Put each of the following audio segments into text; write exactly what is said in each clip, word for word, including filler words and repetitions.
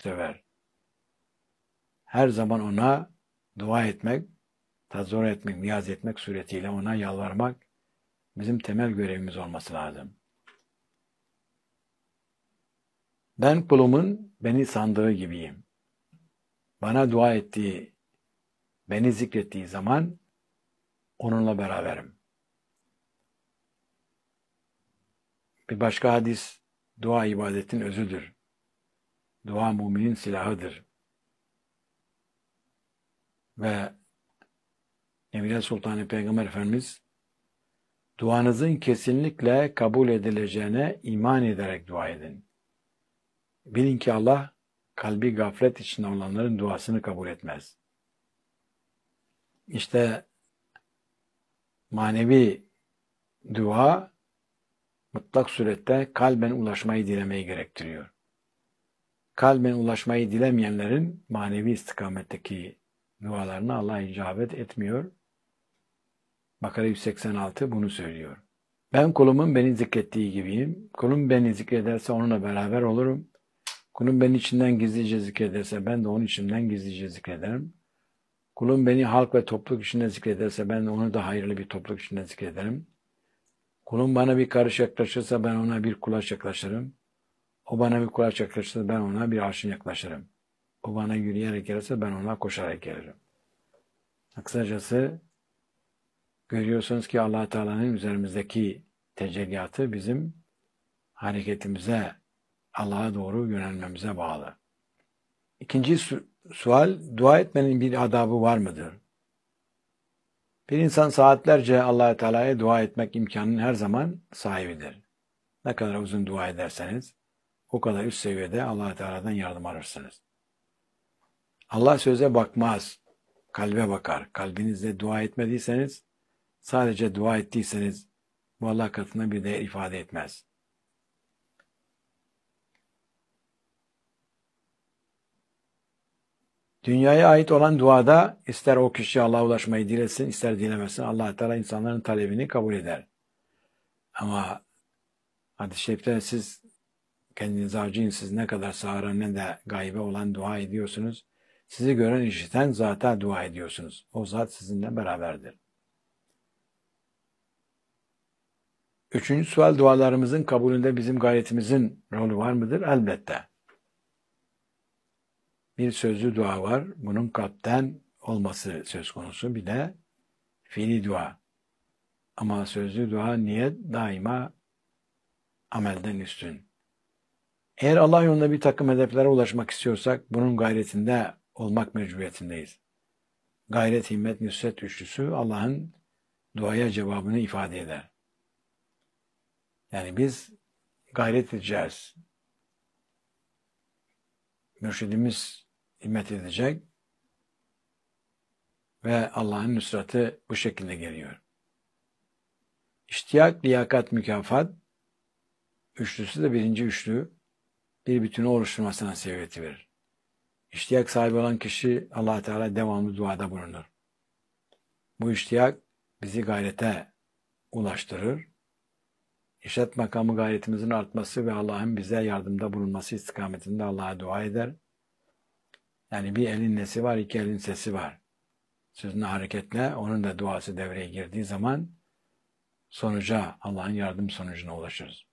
sever. Her zaman ona dua etmek, tazarru etmek, niyaz etmek suretiyle ona yalvarmak bizim temel görevimiz olması lazım. Ben kulumun beni sandığı gibiyim. Bana dua ettiği, beni zikrettiği zaman onunla beraberim. Bir başka hadis, dua ibadetin özüdür. Dua müminin silahıdır. Ve Emine Sultan Peygamber Efendimiz, duanızın kesinlikle kabul edileceğine iman ederek dua edin. Bilin ki Allah, kalbi gaflet içinde olanların duasını kabul etmez. İşte manevi dua, mutlak surette kalben ulaşmayı dilemeyi gerektiriyor. Kalben ulaşmayı dilemeyenlerin manevi istikametteki dualarına Allah icabet etmiyor. Bakara yüz seksen altı bunu söylüyor. Ben kulumun beni zikrettiği gibiyim. Kulum beni zikrederse onunla beraber olurum. Kulum beni içinden gizlice zikrederse ben de onun içinden gizlice zikrederim. Kulum beni halk ve topluluk içinde zikrederse ben de onu da hayırlı bir topluluk içinde zikrederim. Kulum bana bir karış yaklaşırsa ben ona bir kulaç yaklaşırım. O bana bir kulaç yaklaşırsa ben ona bir arşın yaklaşırım. O bana yürüyerek gelirse ben ona koşarak gelirim. Kısacası görüyorsunuz ki Allah Teala'nın üzerimizdeki tecelliyatı bizim hareketimize, Allah'a doğru yönelmemize bağlı. İkinci su sual, dua etmenin bir adabı var mıdır? Bir insan saatlerce Allah Teala'ya dua etmek imkanının her zaman sahibidir. Ne kadar uzun dua ederseniz o kadar üst seviyede Allah Teala'dan yardım alırsınız. Allah söze bakmaz, kalbe bakar. Kalbinizde dua etmediyseniz, sadece dua ettiyseniz bu Allah katında bir değer ifade etmez. Dünyaya ait olan duada ister o kişi Allah'a ulaşmayı dilesin, ister dilemesin, Allah Teala insanların talebini kabul eder. Ama hadis-i şerifte siz kendinize acıyın, siz ne kadar sağıra ne de gaybe olan dua ediyorsunuz. Sizi gören, işiten zata dua ediyorsunuz. O zat sizinle beraberdir. Üçüncü sual, dualarımızın kabulünde bizim gayretimizin rolü var mıdır? Elbette. Bir sözlü dua var. Bunun kalpten olması söz konusu. Bir de fiili dua. Ama sözlü dua, niyet daima amelden üstün. Eğer Allah yolunda bir takım hedeflere ulaşmak istiyorsak bunun gayretinde olmak mecburiyetindeyiz. Gayret, himmet, nüsret üçlüsü Allah'ın duaya cevabını ifade eder. Yani biz gayret edeceğiz. Mürşidimiz himmet edecek ve Allah'ın nusratı bu şekilde geliyor. İştiyak, liyakat, mükafat üçlüsü de birinci üçlü bir bütünü oluşturmasına sebebiyet verir. İştiyak sahibi olan kişi Allah Teala devamlı duada bulunur. Bu iştiyak bizi gayrete ulaştırır. İşaret makamı gayretimizin artması ve Allah'ın bize yardımda bulunması istikametinde Allah'a dua eder. Yani bir elin nesi var, iki elin sesi var. Sözüne hareketle onun da duası devreye girdiği zaman sonuca, Allah'ın yardım sonucuna ulaşırız.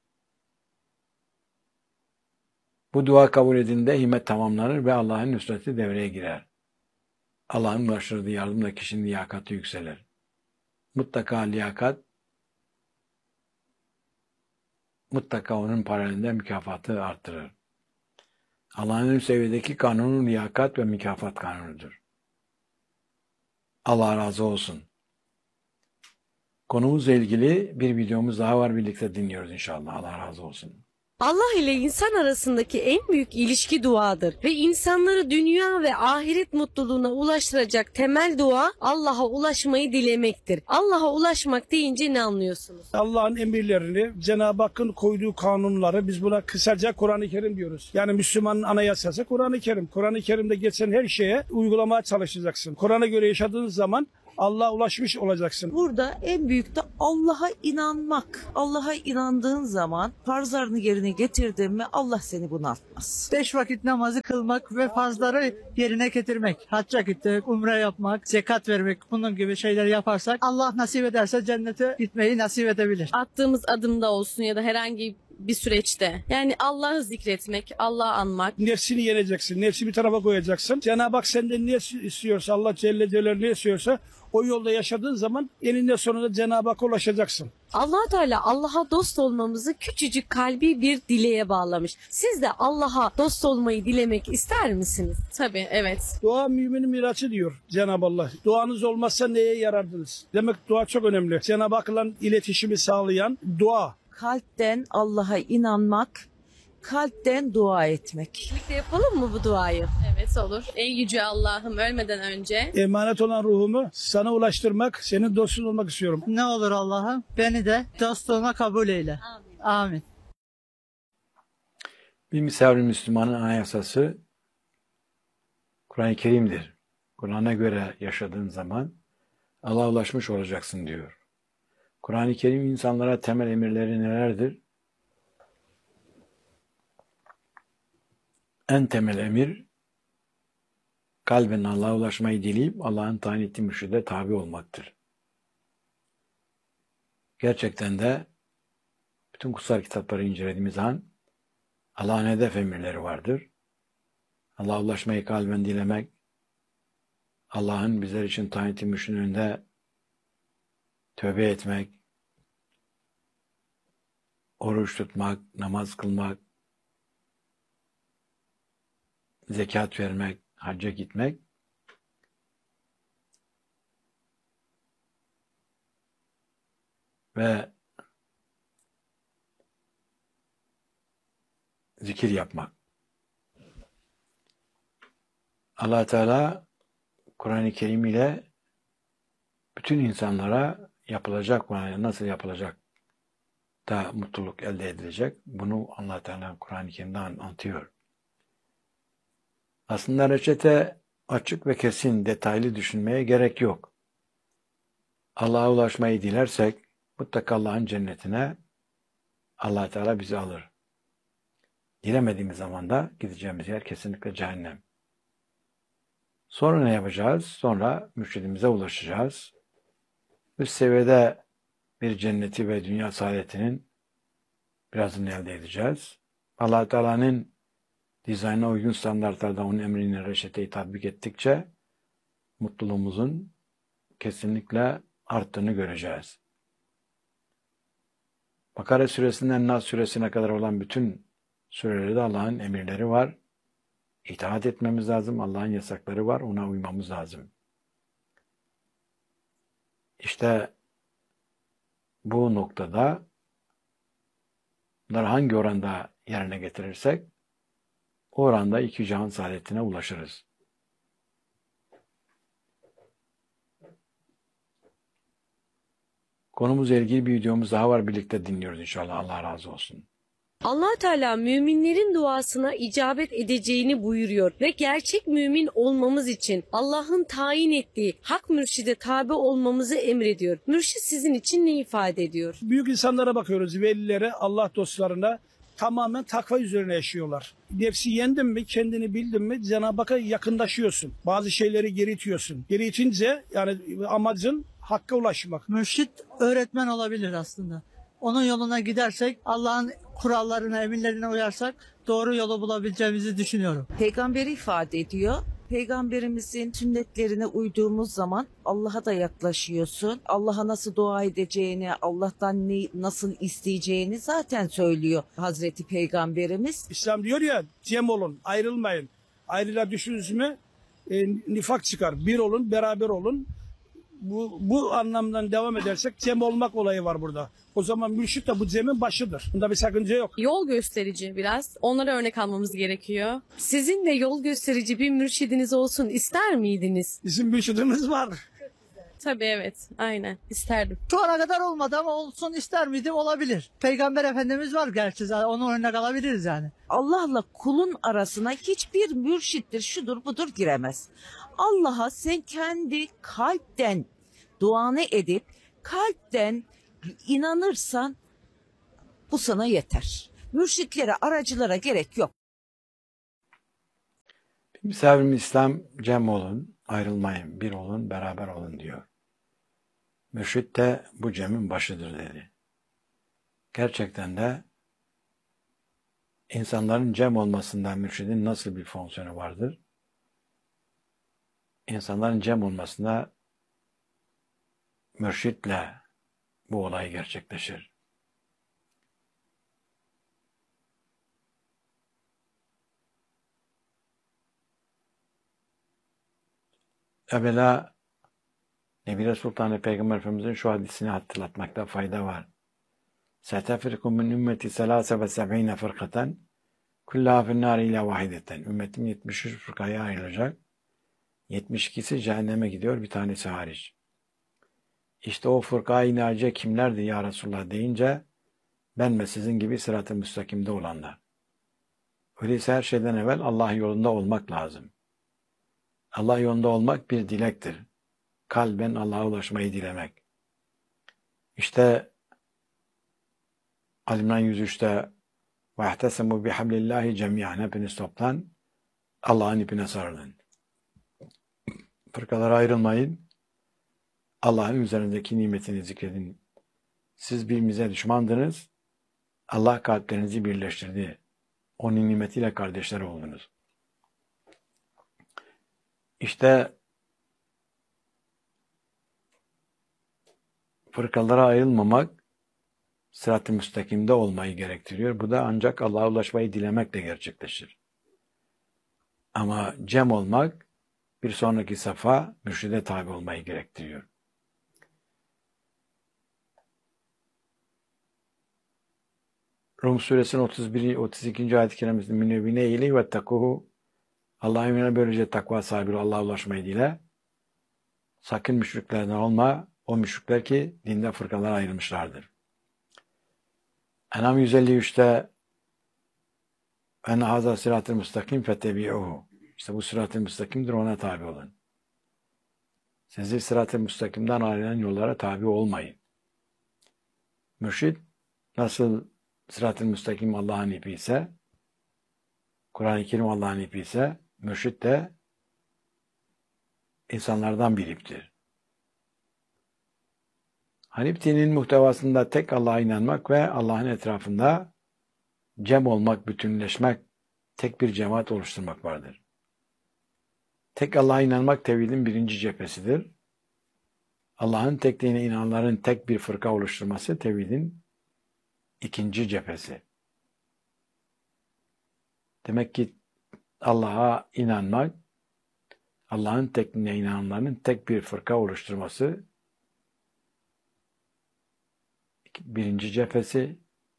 Bu dua kabul edildiğinde himmet tamamlanır ve Allah'ın nusreti devreye girer. Allah'ın ulaştırdığı yardımla kişinin liyakatı yükselir. Mutlaka liyakat, mutlaka onun paralelinde mükafatı arttırır. Allah'ın seviyedeki kanunu liyakat ve mükafat kanunudur. Allah razı olsun. Konumuzla ilgili bir videomuz daha var, birlikte dinliyoruz inşallah. Allah razı olsun. Allah ile insan arasındaki en büyük ilişki duadır ve insanları dünya ve ahiret mutluluğuna ulaştıracak temel dua Allah'a ulaşmayı dilemektir. Allah'a ulaşmak deyince ne anlıyorsunuz? Allah'ın emirlerini, Cenab-ı Hakk'ın koyduğu kanunları, biz buna kısaca Kur'an-ı Kerim diyoruz. Yani Müslümanın anayasası Kur'an-ı Kerim. Kur'an-ı Kerim'de geçen her şeye uygulamaya çalışacaksın. Kur'an'a göre yaşadığınız zaman Allah'a ulaşmış olacaksın. Burada en büyük de Allah'a inanmak. Allah'a inandığın zaman farzlarını yerine getirdin mi Allah seni bunaltmaz. Beş vakit namazı kılmak ve farzları yerine getirmek. Hacca gitmek, umre yapmak, zekat vermek, bunun gibi şeyler yaparsak Allah nasip ederse cennete gitmeyi nasip edebilir. Attığımız adımda olsun ya da herhangi bir süreçte. Yani Allah'ı zikretmek, Allah'ı anmak. Nefsini yeneceksin. Nefsi bir tarafa koyacaksın. Cenab-ı Hak senden ne istiyorsa, Allah Celle Celaluhu ne istiyorsa o yolda yaşadığın zaman eninde sonunda Cenab-ı Hakk'a ulaşacaksın. Allah Teala Allah'a dost olmamızı küçücük kalbi bir dileğe bağlamış. Siz de Allah'a dost olmayı dilemek ister misiniz? Tabii, evet. Dua müminin miracı diyor Cenab-ı Allah. Duanız olmazsa neye yarardınız? Demek dua çok önemli. Cenab-ı Hak'la iletişimi sağlayan dua. Kalpten Allah'a inanmak, kalpten dua etmek. Birlikte yapalım mı bu duayı? Evet olur. Ey yüce Allah'ım ölmeden önce Emanet olan ruhumu sana ulaştırmak, senin dostun olmak istiyorum. Ne olur Allah'ım beni de dostluğuna kabul eyle. Amin. Amin. Bir misafir Müslümanın anayasası Kur'an-ı Kerim'dir. Kur'an'a göre yaşadığın zaman Allah'a ulaşmış olacaksın diyor. Kur'an-ı Kerim insanlara temel emirleri nelerdir? En temel emir kalben Allah'a ulaşmayı dileyip Allah'ın tayin ettiği mürşide tabi olmaktır. Gerçekten de bütün kutsal kitapları incelediğimiz an Allah'ın hedef emirleri vardır. Allah'a ulaşmayı kalben dilemek, Allah'ın bizler için tayin ettiği mürşidin önünde tövbe etmek, oruç tutmak, namaz kılmak, zekat vermek, hacca gitmek ve zikir yapmak. Allah Teala Kur'an-ı Kerim ile bütün insanlara yapılacak, nasıl yapılacak da mutluluk elde edilecek. Bunu Allah Teala Kur'an-ı Kerim'de anlatıyor. Aslında reçete açık ve kesin, detaylı düşünmeye gerek yok. Allah'a ulaşmayı dilersek mutlaka Allah'ın cennetine Allah Teala bizi alır. Dilemediğimiz zaman da gideceğimiz yer kesinlikle cehennem. Sonra ne yapacağız? Sonra mürşidimize ulaşacağız. Üst seviyede bir cenneti ve dünya saadetinin birazını elde edeceğiz. Allah Teala'nın dizaynına uygun standartlarda onun emrini, reçeteyi tatbik ettikçe mutluluğumuzun kesinlikle arttığını göreceğiz. Bakara suresinden Nas suresine kadar olan bütün surelerde Allah'ın emirleri var. İtaat etmemiz lazım. Allah'ın yasakları var. Ona uymamız lazım. İşte bu noktada bunları hangi oranda yerine getirirsek o oranda iki cihan saadetine ulaşırız. Konumuzla ilgili bir videomuz daha var. Birlikte dinliyoruz inşallah. Allah razı olsun. Allah Teala müminlerin duasına icabet edeceğini buyuruyor ve gerçek mümin olmamız için Allah'ın tayin ettiği hak mürşide tabi olmamızı emrediyor. Mürşid sizin için ne ifade ediyor? Büyük insanlara bakıyoruz, velilere, Allah dostlarına tamamen takva üzerine yaşıyorlar. Nefsi yendin mi, kendini bildin mi Cenab-ı Hakk'a yakınlaşıyorsun. Bazı şeyleri geri itiyorsun. Geri itince yani amacın hakka ulaşmak. Mürşit öğretmen olabilir aslında. Onun yoluna gidersek, Allah'ın kurallarına, emirlerine uyarsak doğru yolu bulabileceğimizi düşünüyorum. Peygamberi ifade ediyor. Peygamberimizin sünnetlerine uyduğumuz zaman Allah'a da yaklaşıyorsun. Allah'a nasıl dua edeceğini, Allah'tan ne, nasıl isteyeceğini zaten söylüyor Hazreti Peygamberimiz. İslam diyor ya, cem olun, ayrılmayın. Ayrıla düştünüz mü e, nifak çıkar. Bir olun, beraber olun. Bu, bu anlamdan devam edersek cem olmak olayı var burada. O zaman mürşit de bu cemin başıdır. Bunda bir sakınca yok. yol gösterici biraz. Onlara örnek almamız gerekiyor. Sizin de yol gösterici bir mürşidiniz olsun ister miydiniz? Bizim mürşidimiz var. Tabii evet. Aynen. İsterdim. Şu ana kadar olmadı ama olsun ister miydim? Olabilir. Peygamber Efendimiz var gerçi zaten, onu örnek alabiliriz yani. Allah'la kulun arasına hiçbir mürşittir, şudur budur giremez. Allah'a sen kendi kalpten duanı edip kalpten inanırsan bu sana yeter. Mürşitlere, aracılara gerek yok. Misafir-i İslam cem olun, ayrılmayın, bir olun, beraber olun diyor. Mürşit de bu cemin başıdır dedi. Gerçekten de insanların cem olmasından mürşidin nasıl bir fonksiyonu vardır? İnsanların cem olmasında mürşitle bu olay gerçekleşir. Evvela Nebi Sultan Peygamber Efendimiz'in şu hadisini hatırlatmakta fayda var. Setefriku min ümmeti selase ve seb'ine fırkaten kullâ finnâri ile vahideten. Ümmetim yetmiş üç fırkaya ayrılacak. yetmiş ikisi cehenneme gidiyor, bir tanesi hariç. İşte o fırkayı naciye kimlerdi ya Resulullah deyince ben ve sizin gibi sırat-ı müstakimde olanlar. Öyleyse her şeyden evvel Allah yolunda olmak lazım. Allah yolunda olmak bir dilektir. Kalben Allah'a ulaşmayı dilemek. İşte Ali-İmran yüz üçte وَاَحْتَسَمُوا بِحَبْلِ اللّٰهِ جَمِيعًا hepiniz toplan Allah'ın ipine sarılın. Fırkalara ayrılmayın. Allah'ın üzerindeki nimetini zikredin. Siz birbirinize düşmandınız. Allah kalplerinizi birleştirdi. Onun nimetiyle kardeşler oldunuz. İşte fırkalara ayrılmamak sırat-ı müstakimde olmayı gerektiriyor. Bu da ancak Allah'a ulaşmayı dilemekle gerçekleşir. Ama cem olmak bir sonraki safa mürşide tabi olmayı gerektiriyor. Rum suresinin otuz bir otuz ikinci ayet-i kerimesinde minevine ile ve takuhu Allah'a yönelik böylece takva sahibi Allah'a ulaşmayı dile. Sakın müşriklerden olma. O müşrikler ki dinde fırkalara ayrılmışlardır. En'am yüz elli üçte enne hazâ sırat-ı müstakim fettebi'uhu. İşte bu sırat-ı müstakimdir, ona tabi olun. Sizi sırat-ı müstakimden ayrılan yollara tabi olmayın. Mürşid nasıl sırat-ı müstakim Allah'ın ipi ise, Kur'an-ı Kerim Allah'ın ipi ise, mürşid de insanlardan bir iptir. Hanif dininin muhtevasında tek Allah'a inanmak ve Allah'ın etrafında cem olmak, bütünleşmek, tek bir cemaat oluşturmak vardır. Tek Allah'a inanmak tevhidin birinci cephesidir. Allah'ın tekliğine inananların tek bir fırka oluşturması tevhidin ikinci cephesi. Demek ki Allah'a inanmak, Allah'ın tekliğine inananların tek bir fırka oluşturması birinci cephesi.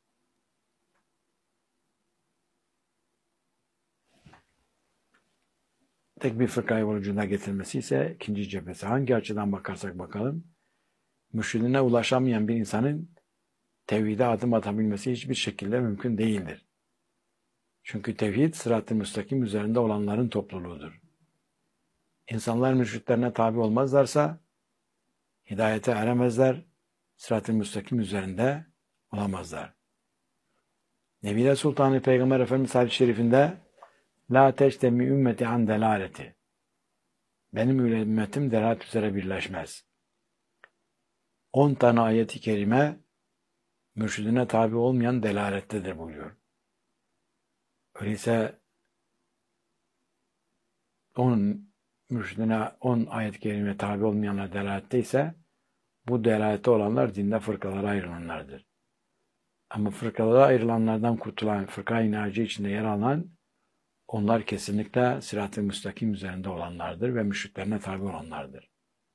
Tek bir fırkayı vücuduna getirmesi ise ikinci cephesi. Hangi açıdan bakarsak bakalım, mürşidine ulaşamayan bir insanın tevhide adım atabilmesi hiçbir şekilde mümkün değildir. Çünkü tevhid sırat-ı müstakim üzerinde olanların topluluğudur. İnsanlar mürşitlerine tabi olmazlarsa hidayete eremezler, sırat-ı müstakim üzerinde olamazlar. Nebiler Sultanı Peygamber Efendimiz hadis-i şerifinde La teçtemi ümmeti an delaleti. Benim ümmetim delalet üzere birleşmez. On tane ayet-i kerime mürşidine tabi olmayan delalettedir buyuruyor. Öyleyse on mürşidine on ayet-i kerime tabi olmayanlar delalette ise bu delalette olanlar dinde fırkalara ayrılanlardır. Ama fırkalara ayrılanlardan kurtulan, fırka-i naciye içinde yer alan onlar kesinlikle sırat-ı müstakim üzerinde olanlardır ve müşriklerine tabi olanlardır.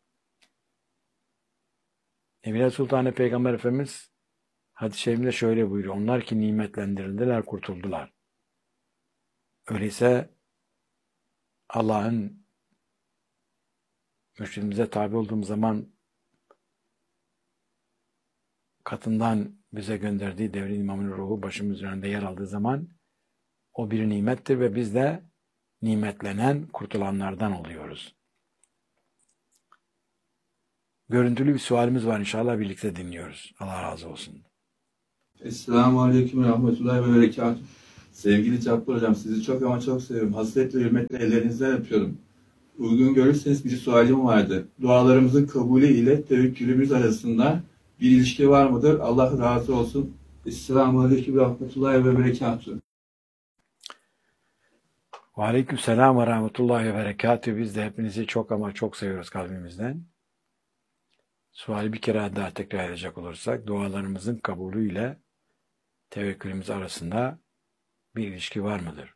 Nebiler Sultanı Peygamber Efendimiz hadis-i şerifinde şöyle buyuruyor. Onlar ki nimetlendirildiler, kurtuldular. Öyleyse Allah'ın mürşidimize tabi olduğumuz zaman katından bize gönderdiği devrin imamının ruhu başımız üzerinde yer aldığı zaman o bir nimettir ve biz de nimetlenen, kurtulanlardan oluyoruz. görüntülü bir sualimiz var. İnşallah birlikte dinliyoruz. Allah razı olsun. Esselamu Aleyküm ve Rahmetullahi ve Berekatuhu. Sevgili Cabbar Hocam, sizi çok ama çok seviyorum. Hasretle, hürmetle ellerinizden öpüyorum. Uygun görürseniz bir sualim vardı. Dualarımızın kabulü ile tevekkülümüz arasında bir ilişki var mıdır? Allah razı olsun. Esselamu Aleyküm ve Rahmetullahi ve Berekatuhu. Ve aleykümselam ve rahmetullahi ve berekatühü. Biz de hepinizi çok ama çok seviyoruz kalbimizden. Suali bir kere daha tekrar edecek olursak, dualarımızın kabulü ile tevekkülümüz arasında bir ilişki var mıdır?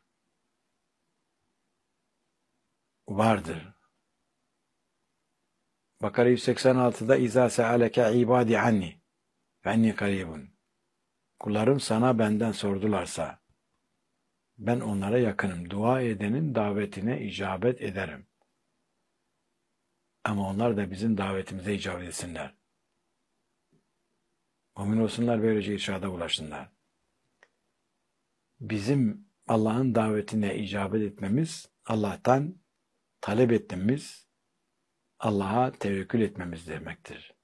Vardır. Bakara yüz seksen altıda İzâ se'aleke ibâdi anni ve enni karibun. Kullarım sana benden sordularsa ben onlara yakınım. Dua edenin davetine icabet ederim. Ama onlar da bizim davetimize icabet etsinler. Mümin olsunlar, böylece irşada ulaşsınlar. Bizim Allah'ın davetine icabet etmemiz, Allah'tan talep etmemiz, Allah'a tevekkül etmemiz demektir.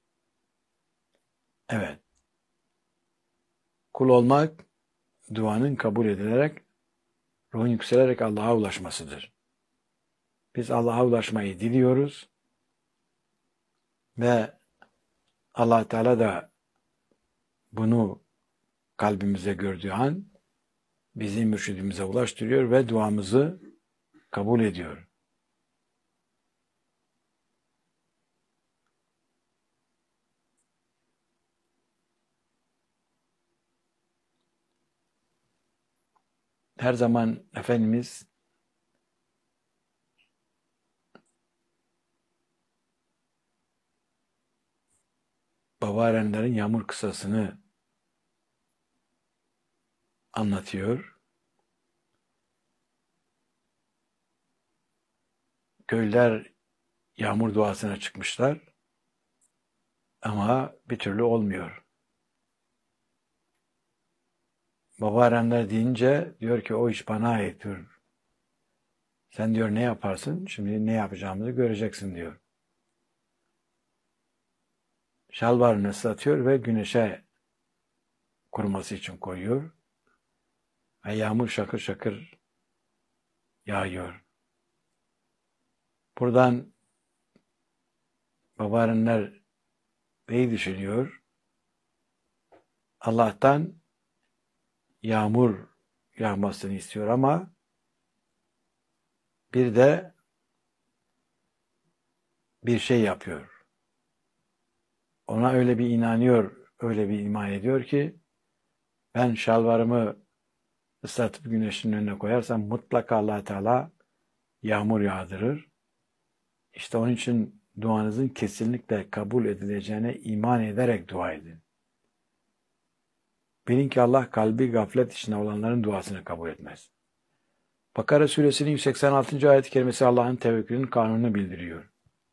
Evet. Kul olmak, duanın kabul edilerek, ruhun yükselerek Allah'a ulaşmasıdır. Biz Allah'a ulaşmayı diliyoruz ve Allah Teala da bunu kalbimize gördüğü an bizi mürşidimize ulaştırıyor ve duamızı kabul ediyor. Her zaman Efendimiz Baba erenlerin yağmur kıssasını anlatıyor. Köylüler yağmur duasına çıkmışlar ama bir türlü olmuyor. Baba erenler deyince diyor ki o iş bana ait diyor. Sen diyor ne yaparsın? Şimdi ne yapacağımızı göreceksin diyor. Şalvarını ıslatıyor ve güneşe kuruması için koyuyor. Ve yağmur şakır şakır yağıyor. Buradan Baba erenler neyi düşünüyor? Allah'tan yağmur yağmasını istiyor ama bir de bir şey yapıyor. Ona öyle bir inanıyor, öyle bir iman ediyor ki ben şalvarımı ıslatıp güneşin önüne koyarsam mutlaka Allah Teala yağmur yağdırır. İşte onun için duanızın kesinlikle kabul edileceğine iman ederek dua edin. Bilin ki Allah kalbi gaflet içinde olanların duasını kabul etmez. Bakara suresinin yüz seksen altıncı ayet-i kerimesi Allah'ın tevekkülün kanununu bildiriyor.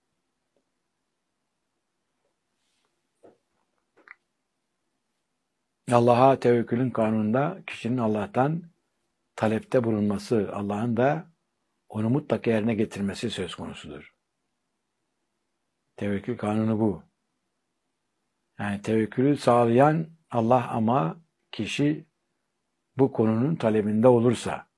Allah'a tevekkülün kanununda kişinin Allah'tan talepte bulunması, Allah'ın da onu mutlaka yerine getirmesi söz konusudur. Tevekkül kanunu bu. Yani tevekkülü sağlayan Allah ama kişi bu konunun talebinde olursa,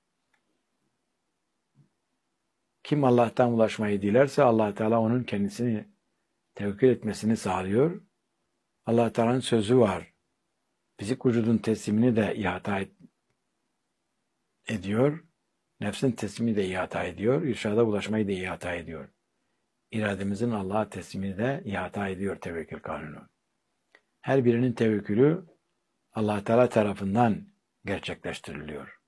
kim Allah'tan ulaşmayı dilerse Allah Teala onun kendisini tevekkül etmesini sağlıyor. Allah Teala'nın sözü var. Fizik vücudun teslimini de ihata et, ediyor. Nefsin teslimini de ihata ediyor. İrşada ulaşmayı da ihata ediyor. İrademizin Allah'a teslimini de ihata ediyor tevekkül kanunu. Her birinin tevekkülü Allah Teala tarafından gerçekleştiriliyor.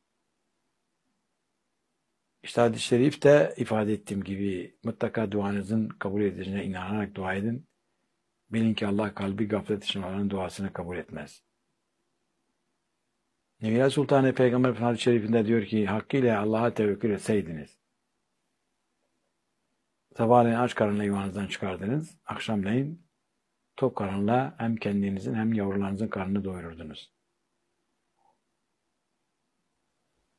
İşte hadis-i şerifte ifade ettiğim gibi mutlaka duanızın kabul edileceğine inanarak dua edin. Bilin ki Allah kalbi gaflet için olanın duasını kabul etmez. Neviyat Sultanı Peygamber hadis-i şerifinde diyor ki hakkıyla Allah'a tevekkül etseydiniz sabahleyin aç karnına yuvanızdan çıkardınız, akşamleyin tok karnına hem kendinizin hem yavrularınızın karnını doyururdunuz.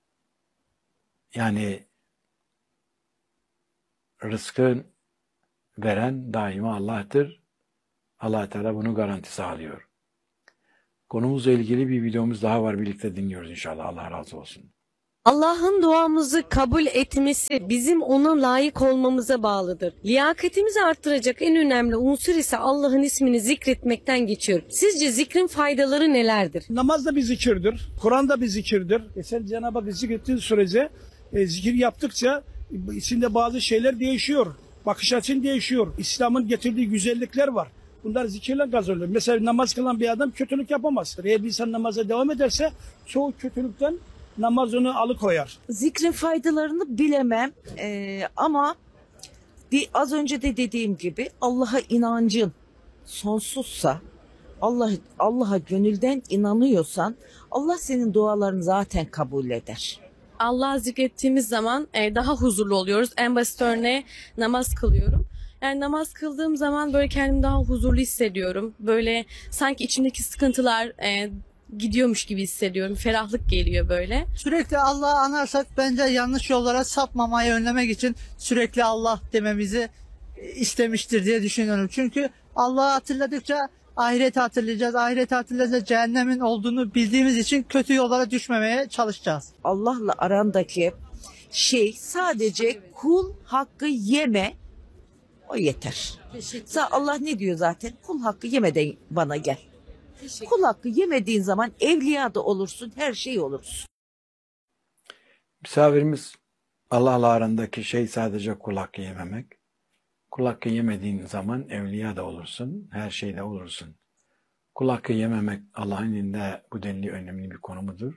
Yani rızkın veren daima Allah'tır. Allah Teala bunu garanti sağlıyor. Konumuzla ilgili bir videomuz daha var. Birlikte dinliyoruz inşallah. Allah razı olsun. Allah'ın duamızı kabul etmesi bizim ona layık olmamıza bağlıdır. Liyakatimizi arttıracak en önemli unsur ise Allah'ın ismini zikretmekten geçiyor. Sizce zikrin faydaları nelerdir? Namaz da bir zikirdir. Kur'an da bir zikirdir. E sen Cenab-ı Hakk'ı zikrettiğin sürece e, zikir yaptıkça e, içinde bazı şeyler değişiyor. Bakış açın değişiyor. İslam'ın getirdiği güzellikler var. Bunlar zikirle kazanılıyor. Mesela namaz kılan bir adam kötülük yapamaz. Eğer bir insan namaza devam ederse çoğu kötülükten namaz onu alıkoyar. Zikrin faydalarını bilemem Ee, ama bir, az önce de dediğim gibi Allah'a inancın sonsuzsa, Allah Allah'a gönülden inanıyorsan Allah senin dualarını zaten kabul eder. Allah'ı zikrettiğimiz zaman e, daha huzurlu oluyoruz. En basit örneği namaz kılıyorum. Yani namaz kıldığım zaman böyle kendimi daha huzurlu hissediyorum. Böyle sanki içimdeki sıkıntılar e, gidiyormuş gibi hissediyorum. Ferahlık geliyor böyle. Sürekli Allah'ı anarsak bence yanlış yollara sapmamayı önlemek için sürekli Allah dememizi istemiştir diye düşünüyorum. Çünkü Allah'ı hatırladıkça ahireti hatırlayacağız. Ahireti hatırlayacağız, cehennemin olduğunu bildiğimiz için kötü yollara düşmemeye çalışacağız. Allah'la arandaki şey sadece kul hakkı yeme, o yeter. Sa- Allah ne diyor zaten? Kul hakkı yemeden bana gel. Kul hakkı yemediğin zaman evliya da olursun, her şey olursun. Misafirimiz Allah'la arandaki şey sadece kul hakkı yememek. Kul hakkı yemediğin zaman evliya da olursun, her şeyde olursun. Kul hakkı yememek Allah'ın indinde bu denli önemli bir konumudur.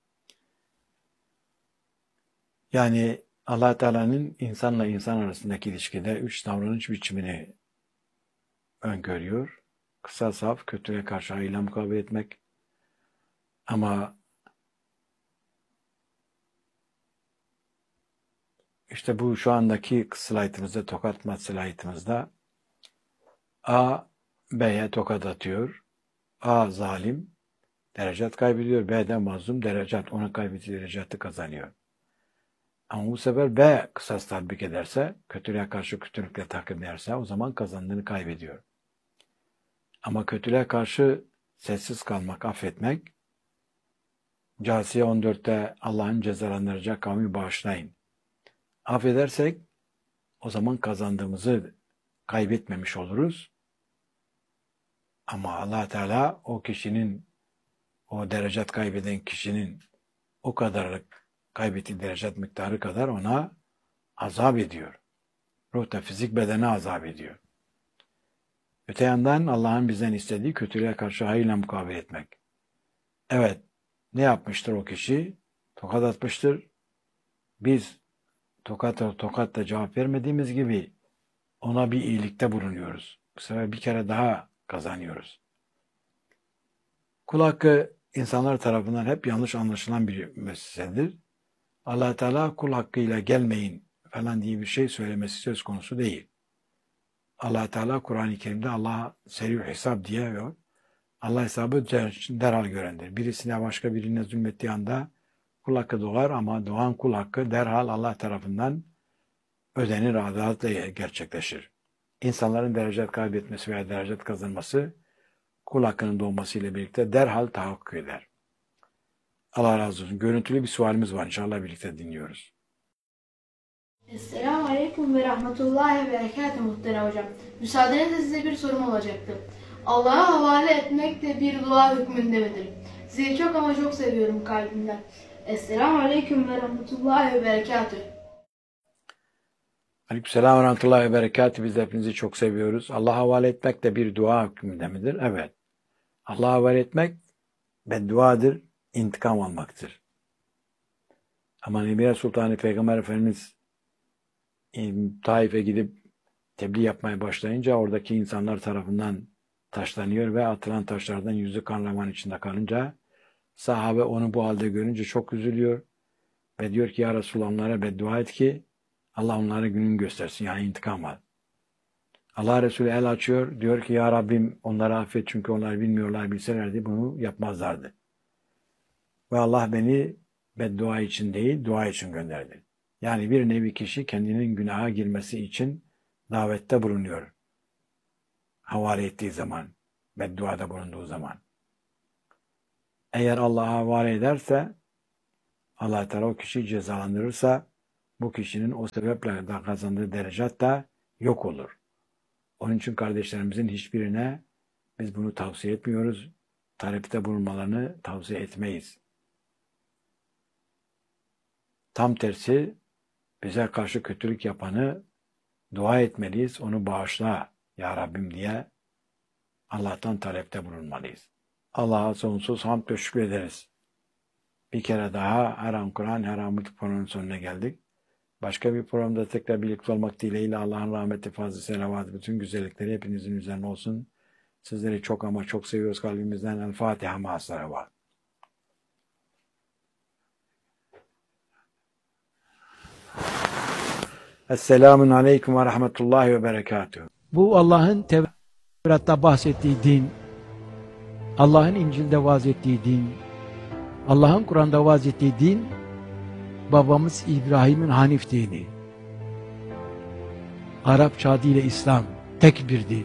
Yani Allah Teala'nın insanla insan arasındaki ilişkide üç davranış biçimini öngörüyor. Kısa saf, kötüye karşı hayırla mukabele etmek. Ama işte bu şu andaki slaytımızda, tokat slaytımızda A, B'ye tokat atıyor. A zalim, derecat kaybediyor. B de mazlum, derecat, ona kaybettiği derecatı kazanıyor. Ama bu sefer B kısas tatbik ederse, kötülüğe karşı kötülükle takip ederse o zaman kazandığını kaybediyor. Ama kötülüğe karşı sessiz kalmak, affetmek, Câsiye on dörtte Allah'ın cezalandıracak kavmi bağışlayın. Affedersek o zaman kazandığımızı kaybetmemiş oluruz. Ama Allah Teala o kişinin, o derecat kaybeden kişinin o kadarlık kaybettiği derecat miktarı kadar ona azap ediyor. Ruhta, fizik, bedene azap ediyor. Öte yandan Allah'ın bizden istediği kötülüğe karşı hayırla mukabele etmek. Evet, ne yapmıştır o kişi? Tokat atmıştır. Biz tokat tokatla cevap vermediğimiz gibi ona bir iyilikte bulunuyoruz. Bu sefer bir kere daha kazanıyoruz. Kul hakkı insanlar tarafından hep yanlış anlaşılan bir meseledir. Allah Teala kul hakkıyla gelmeyin falan diye bir şey söylemesi söz konusu değil. Allah Teala Kur'an-ı Kerim'de Allah seri hesap diyor. Allah hesabı derhal görendir. Birisine başka birine zulmettiği anda kul hakkı doğar ama doğan kul hakkı derhal Allah tarafından ödenir, adaletle gerçekleşir. İnsanların derecat kaybetmesi veya derecat kazanması kul hakkının doğmasıyla birlikte derhal tahakkuk eder. Allah razı olsun. Görüntülü bir sualimiz var. İnşallah birlikte dinliyoruz. Esselamu Aleyküm ve Rahmetullahi ve Berekatuhu muhterem hocam. Müsaadenizle size bir sorum olacaktı. Allah'a havale etmek de bir dua hükmünde midir? Sizi çok ama çok seviyorum kalbimden. Esselamu Aleyküm ve Rahmetullahi ve Berekatuhu. Aleykümselam ve Rahmetullahi ve Berekatuhu. Biz hepinizi çok seviyoruz. Allah'a havale etmek de bir dua hükmünde midir? Evet. Allah'a havale etmek bedduadır, intikam almaktır. Ama Nebiye Sultanı Peygamber Efendimiz Taif'e gidip tebliğ yapmaya başlayınca oradaki insanlar tarafından taşlanıyor ve atılan taşlardan yüzü kan revan içinde kalınca sahabe onu bu halde görünce çok üzülüyor ve diyor ki ya Resulallah onlara beddua et ki Allah onlara gününü göstersin, yani intikam al. Allah Resulü el açıyor, diyor ki ya Rabbim onları affet çünkü onlar bilmiyorlar, bilselerdi bunu yapmazlardı. Ve Allah beni beddua için değil dua için gönderdi. Yani bir nevi kişi kendinin günaha girmesi için davette bulunuyor. Havale ettiği zaman, bedduada bulunduğu zaman. Eğer Allah'a havale ederse, Allah Teala o kişiyi cezalandırırsa, bu kişinin o sebeple de kazandığı derecat da yok olur. Onun için kardeşlerimizin hiçbirine biz bunu tavsiye etmiyoruz. Talepte bulunmalarını tavsiye etmeyiz. Tam tersi, bize karşı kötülük yapanı dua etmeliyiz, onu bağışla ya Rabbim diye Allah'tan talepte bulunmalıyız. Allah'a sonsuz hamd ve şükrederiz. Bir kere daha her an Kur'an, her an Mutlu programının sonuna geldik. Başka bir programda tekrar birlikte olmak dileğiyle Allah'ın rahmeti, fazla selavatı, bütün güzellikleri hepinizin üzerine olsun. Sizleri çok ama çok seviyoruz kalbimizden. El Fatiha ma'as-salavat. Esselamun aleyküm ve rahmetullahi ve berekatuhu. Bu Allah'ın Tevrat'ta bahsettiği din, Allah'ın İncil'de vaaz ettiği din, Allah'ın Kur'an'da vaaz ettiği din, babamız İbrahim'in Hanif dini. Arapça adıyla İslam, tek bir din.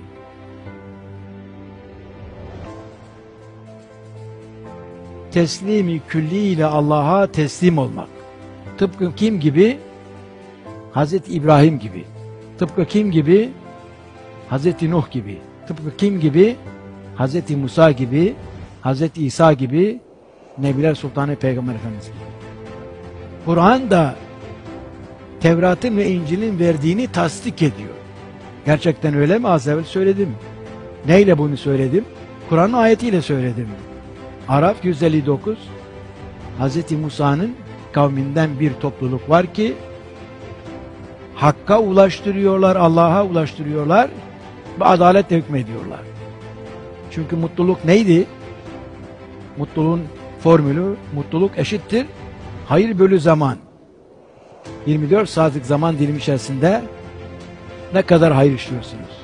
Teslimi külli ile Allah'a teslim olmak. Tıpkı kim gibi? Hazreti İbrahim gibi. Tıpkı kim gibi? Hazreti Nuh gibi. Tıpkı kim gibi? Hazreti Musa gibi, Hazreti İsa gibi, Nebiler Sultanı Peygamber Efendimiz gibi. Kur'an da Tevrat'ın ve İncil'in verdiğini tasdik ediyor. Gerçekten öyle mi? Az evvel söyledim. Neyle bunu söyledim? Kur'an ayetiyle söyledim. Araf yüz elli dokuz, Hazreti Musa'nın kavminden bir topluluk var ki Hakka ulaştırıyorlar, Allah'a ulaştırıyorlar ve adaletle hükmediyorlar. Çünkü mutluluk neydi? Mutluluğun formülü, mutluluk eşittir hayır bölü zaman. yirmi dört saatlik zaman dilimi içerisinde ne kadar hayır işliyorsunuz?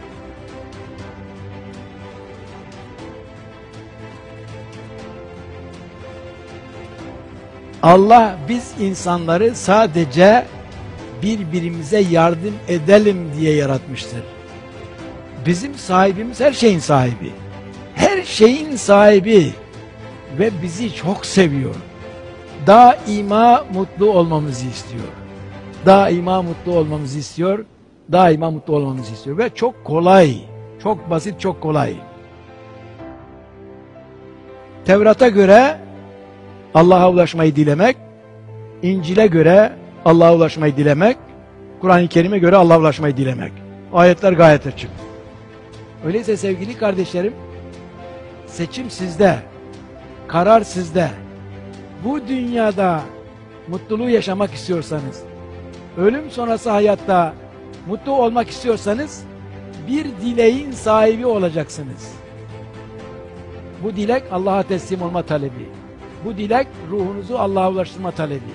Allah biz insanları sadece birbirimize yardım edelim diye yaratmıştır. Bizim sahibimiz her şeyin sahibi. Her şeyin sahibi ve bizi çok seviyor. Daima mutlu olmamızı istiyor. Daima mutlu olmamızı istiyor. Daima mutlu olmamızı istiyor ve çok kolay, çok basit, çok kolay. Tevrat'a göre Allah'a ulaşmayı dilemek, İncil'e göre Allah'a ulaşmayı dilemek, Kur'an-ı Kerim'e göre Allah'a ulaşmayı dilemek. Ayetler gayet açık. Öyleyse sevgili kardeşlerim, seçim sizde, karar sizde. Bu dünyada mutluluğu yaşamak istiyorsanız, ölüm sonrası hayatta mutlu olmak istiyorsanız, bir dileğin sahibi olacaksınız. Bu dilek Allah'a teslim olma talebi. Bu dilek ruhunuzu Allah'a ulaştırma talebi.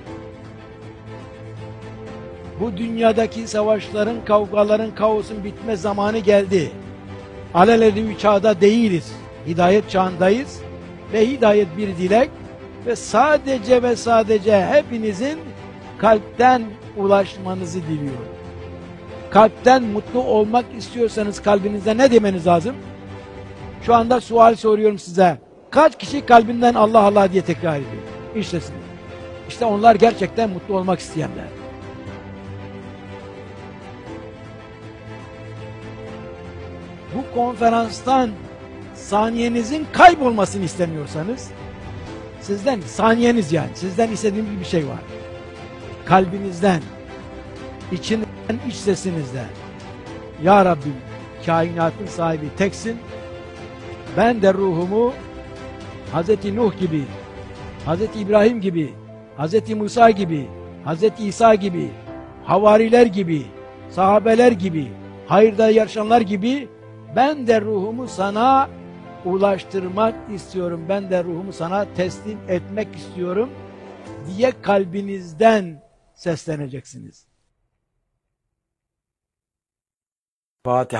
Bu dünyadaki savaşların, kavgaların, kaosun bitme zamanı geldi. Alelade bir çağda değiliz. Hidayet çağındayız. Ve hidayet bir dilek. Ve sadece ve sadece hepinizin kalpten ulaşmanızı diliyorum. Kalpten mutlu olmak istiyorsanız kalbinizde ne demeniz lazım? Şu anda sual soruyorum size. Kaç kişi kalbinden Allah Allah diye tekrar ediyor? İşte siz. İşte onlar gerçekten mutlu olmak isteyenler. Bu konferanstan saniyenizin kaybolmasını istemiyorsanız, sizden saniyeniz yani, sizden istediğim bir şey var. Kalbinizden, içinden, iç sesinizden. Ya Rabbim, kainatın sahibi teksin. Ben de ruhumu Hazreti Nuh gibi, Hazreti İbrahim gibi, Hazreti Musa gibi, Hazreti İsa gibi, havariler gibi, sahabeler gibi, hayırda yarışanlar gibi ben de ruhumu sana ulaştırmak istiyorum. Ben de ruhumu sana teslim etmek istiyorum diye kalbinizden sesleneceksiniz. Fatiha.